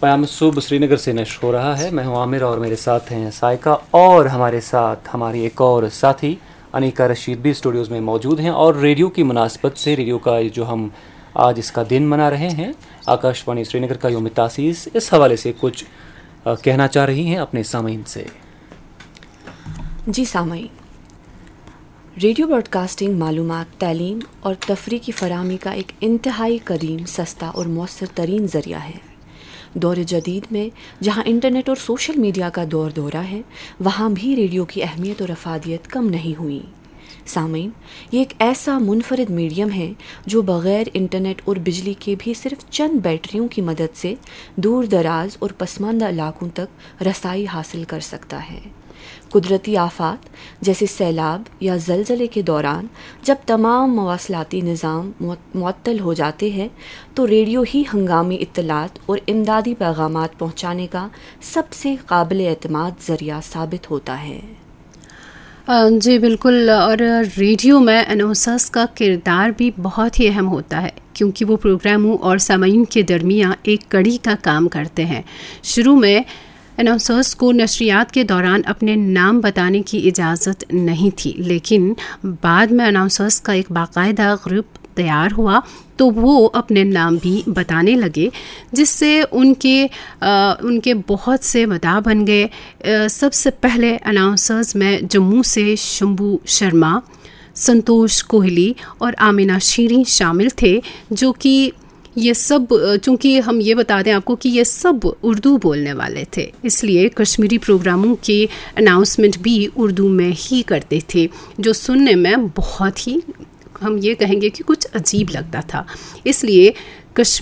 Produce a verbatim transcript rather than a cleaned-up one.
پیام صبح سری نگر سے نشر ہو رہا ہے. میں ہوں عامر اور میرے ساتھ ہیں سائقہ, اور ہمارے ساتھ ہماری ایک اور ساتھی انیکا رشید بھی اسٹوڈیوز میں موجود ہیں. اور ریڈیو کی مناسبت سے, ریڈیو کا جو ہم آج اس کا دن منا رہے ہیں, آکاش وانی سری نگر کا یوم تاسیس, اس حوالے سے کچھ کہنا چاہ رہی ہیں اپنے سامعین سے. جی سامعین, ریڈیو براڈ کاسٹنگ معلومات, تعلیم اور تفریح کی فراہمی کا ایک انتہائی قدیم, سستا اور مؤثر ترین ذریعہ ہے. دور جدید میں جہاں انٹرنیٹ اور سوشل میڈیا کا دور دورہ ہے, وہاں بھی ریڈیو کی اہمیت اور افادیت کم نہیں ہوئی. سامعین, یہ ایک ایسا منفرد میڈیم ہے جو بغیر انٹرنیٹ اور بجلی کے بھی صرف چند بیٹریوں کی مدد سے دور دراز اور پسماندہ علاقوں تک رسائی حاصل کر سکتا ہے. قدرتی آفات جیسے سیلاب یا زلزلے کے دوران جب تمام مواصلاتی نظام معطل ہو جاتے ہیں تو ریڈیو ہی ہنگامی اطلاعات اور امدادی پیغامات پہنچانے کا سب سے قابل اعتماد ذریعہ ثابت ہوتا ہے. جی بالکل, اور ریڈیو میں اناؤنسرز کا کردار بھی بہت ہی اہم ہوتا ہے کیونکہ وہ پروگراموں اور سامعین کے درمیان ایک کڑی کا کام کرتے ہیں. شروع میں اناؤنسرز کو نشریات کے دوران اپنے نام بتانے کی اجازت نہیں تھی, لیکن بعد میں اناؤنسرز کا ایک باقاعدہ گروپ تیار ہوا تو وہ اپنے نام بھی بتانے لگے, جس سے ان کے آ, ان کے بہت سے مداح بن گئے. آ, سب سے پہلے اناؤنسرز میں جموں سے شمبھو شرما, سنتوش کوہلی اور آمینہ شیریں شامل تھے, جو کہ یہ سب, چونکہ ہم یہ بتا دیں آپ کو کہ یہ سب اردو بولنے والے تھے, اس لیے کشمیری پروگراموں کے اناؤنسمنٹ بھی اردو میں ہی کرتے تھے, جو سننے میں بہت ہی, ہم یہ کہیں گے کہ کچھ عجیب لگتا تھا. اس لیے کشمیر